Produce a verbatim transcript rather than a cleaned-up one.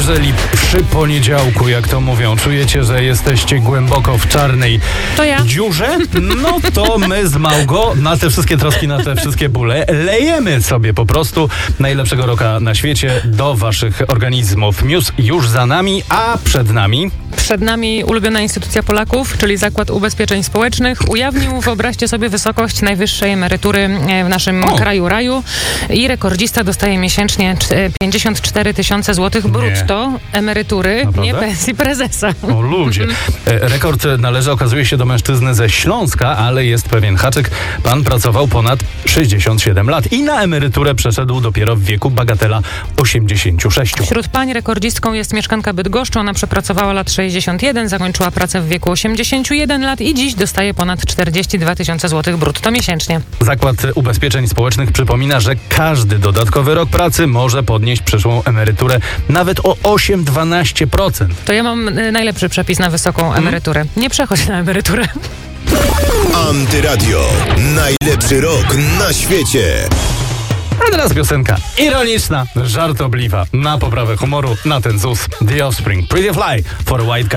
Jeżeli przy poniedziałku, jak to mówią, czujecie, że jesteście głęboko w czarnej to ja. dziurze, no to my z Małgo na te wszystkie troski, na te wszystkie bóle lejemy sobie po prostu najlepszego roka na świecie do waszych organizmów. News już za nami, a przed nami... Przed nami ulubiona instytucja Polaków, czyli Zakład Ubezpieczeń Społecznych, ujawnił, wyobraźcie sobie, wysokość najwyższej emerytury w naszym o. kraju raju i rekordzista dostaje miesięcznie pięćdziesiąt cztery tysiące złotych brutto emerytury, Naprawdę? nie pensji prezesa. O ludzie. Rekord należy, okazuje się, do mężczyzny ze Śląska, ale jest pewien haczyk. Pan pracował ponad sześćdziesiąt siedem lat i na emeryturę przeszedł dopiero w wieku bagatela osiemdziesiąt sześć. Wśród pań rekordzistką jest mieszkanka Bydgoszczy. Ona przepracowała lat sześćdziesiąt jeden, zakończyła pracę w wieku osiemdziesiąt jeden lat i dziś dostaje ponad czterdzieści dwa tysiące złotych brutto miesięcznie. Zakład Ubezpieczeń Społecznych przypomina, że każdy dodatkowy rok pracy może podnieść przyszłą emeryturę nawet o osiem do dwunastu procent. To ja mam y, najlepszy przepis na wysoką emeryturę. Nie przechodź na emeryturę. Antyradio. Najlepszy rok na świecie. A teraz piosenka ironiczna, żartobliwa, na poprawę humoru, na ten Z U S. The Offspring, Pretty Fly for a White Guy.